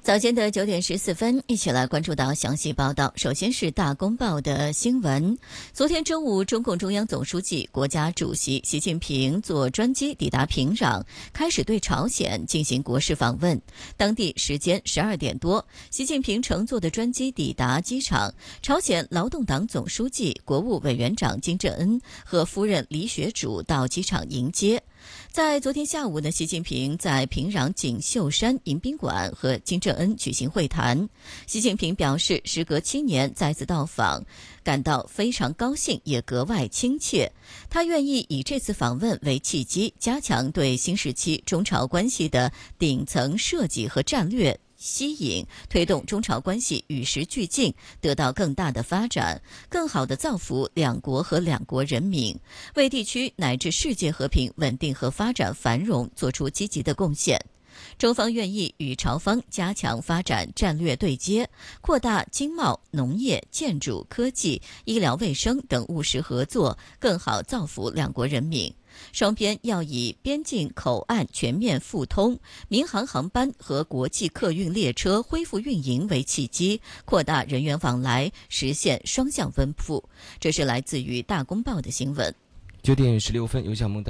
早间的9点14分，一起来关注到详细报道。首先是大公报的新闻。昨天中午，中共中央总书记、国家主席习近平坐专机抵达平壤，开始对朝鲜进行国事访问。当地时间12点多，习近平乘坐的专机抵达机场，朝鲜劳动党总书记、国务委员长金正恩和夫人李雪主到机场迎接。在昨天下午呢，习近平在平壤锦绣山迎宾馆和金正恩举行会谈。习近平表示，时隔7年再次到访，感到非常高兴，也格外亲切。他愿意以这次访问为契机，加强对新时期中朝关系的顶层设计和战略吸引，推动中朝关系与时俱进，得到更大的发展，更好地造福两国和两国人民，为地区乃至世界和平稳定和发展繁荣做出积极的贡献。中方愿意与朝方加强发展战略对接，扩大经贸、农业、建筑、科技、医疗卫生等务实合作，更好造福两国人民。双边要以边境口岸全面复通、民航航班和国际客运列车恢复运营为契机，扩大人员往来，实现双向奔赴。这是来自于大公报的新闻。 9点16分，由小梦